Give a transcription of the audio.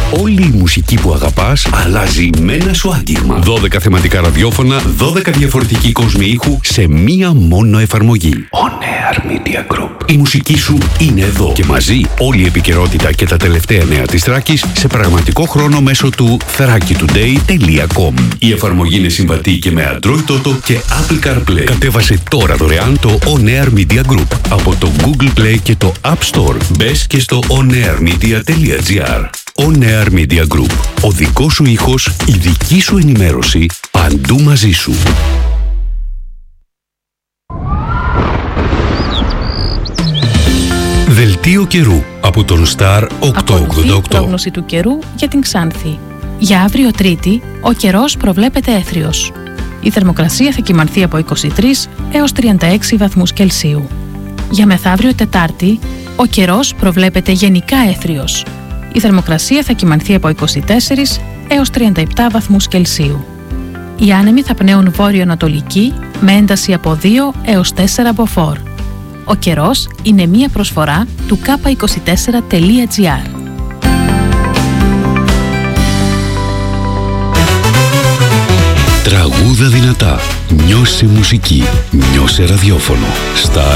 Όλη η μουσική που αγαπάς αλλάζει με ένα σου άγγιγμα. 12 θεματικά ραδιόφωνα, 12 διαφορετικοί κόσμοι ήχου σε μία μόνο εφαρμογή. On Air Media Group. Η μουσική σου είναι εδώ και μαζί όλη η επικαιρότητα και τα τελευταία νέα της Θράκης σε πραγματικό χρόνο μέσω του thrakitoday.com. Η εφαρμογή είναι συμβατή και με Android Auto και Apple CarPlay. Κατέβασε τώρα δωρεάν το On Air Media Group από το Google Play και το App Store. Μπες και στο onairmedia.gr. On Air Media Group. Ο δικός σου ήχος, η δική σου ενημέρωση, παντού μαζί σου. Δελτίο καιρού από τον Star 888. Πρόγνωση του καιρού για την Ξάνθη. Για αύριο Τρίτη, ο καιρός προβλέπεται έθριος. Η θερμοκρασία θα κυμανθεί από 23 έως 36 βαθμούς Κελσίου. Για μεθαύριο Τετάρτη, ο καιρός προβλέπεται γενικά έθριος. Η θερμοκρασία θα κυμανθεί από 24 έως 37 βαθμούς Κελσίου. Οι άνεμοι θα πνέουν βόρειο-ανατολική με ένταση από 2 έως 4 μποφόρ. Ο καιρός είναι μία προσφορά του k24.gr. Τραγούδα δυνατά. Νιώσε μουσική. Νιώσε ραδιόφωνο. Star